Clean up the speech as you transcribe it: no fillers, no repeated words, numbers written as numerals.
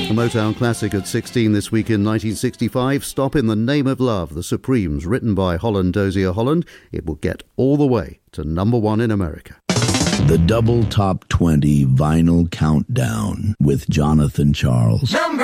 A Motown classic at 16 this week in 1965, Stop in the Name of Love, The Supremes, written by Holland Dozier Holland. It will get all the way to number 1 in America. The Double Top 20 Vinyl Countdown with Jonathan Charles.